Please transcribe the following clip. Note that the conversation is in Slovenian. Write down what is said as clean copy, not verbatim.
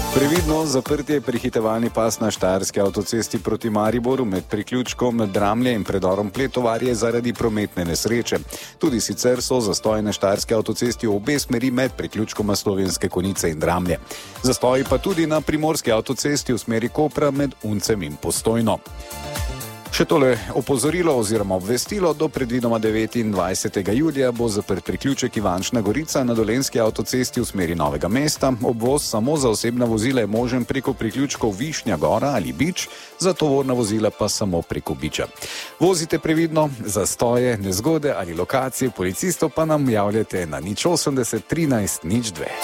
Previdno zaprtje prehitevalni pas na štajerski avtocesti proti Mariboru med priključkom Dramlje in predorom Pletovar je zaradi prometne nesreče. Tudi sicer so zastoji na štajerski avtocesti v obe smeri med priključkoma Slovenske Konjice in Dramlje. Zastoji pa tudi na primorski avtocesti v smeri Kopra med Uncem in Postojno. Še tole opozorilo oziroma obvestilo, do predvidoma 29. julija bo zaprt priključek Ivančna Gorica na Dolenjski avtocesti v smeri Novega mesta. Obvoz samo za osebna vozila je možen preko priključkov Višnja Gora ali Bič, za tovorna vozila pa samo preko Biča. Vozite previdno, zastoje, nezgode ali lokacije policistov pa nam javljate na 080 13 02.